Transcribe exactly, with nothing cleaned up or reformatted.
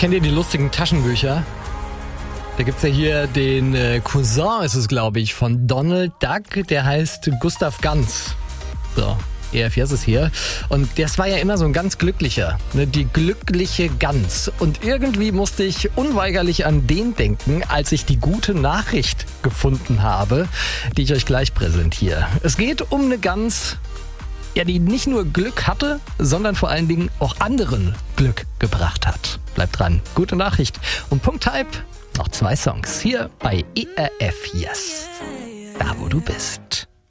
Kennt ihr die lustigen Taschenbücher? Da gibt's ja hier den äh, Cousin, ist es glaube ich, von Donald Duck, der heißt Gustav Ganz. So, E F J ist hier. Und das war ja immer so ein ganz glücklicher, ne? Die glückliche Gans. Und irgendwie musste ich unweigerlich an den denken, als ich die gute Nachricht gefunden habe, die ich euch gleich präsentiere. Es geht um eine Gans, ja, die nicht nur Glück hatte, sondern vor allen Dingen auch anderen Glück gebracht hat. Bleibt dran, gute Nachricht. Und Punkt-Hype, noch zwei Songs hier bei E R F Yes. Da, wo du bist.